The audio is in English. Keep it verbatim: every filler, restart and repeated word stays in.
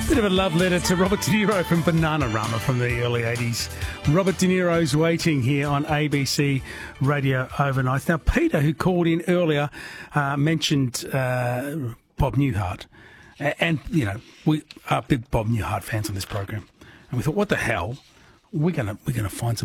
Bit of a love letter to Robert De Niro from Bananarama from the early eighties. Robert De Niro's Waiting here on A B C Radio Overnight. Now, Peter, who called in earlier, uh, mentioned uh, Bob Newhart. And, you know, we are big Bob Newhart fans on this program. And we thought, what the hell? We're going to we're gonna find some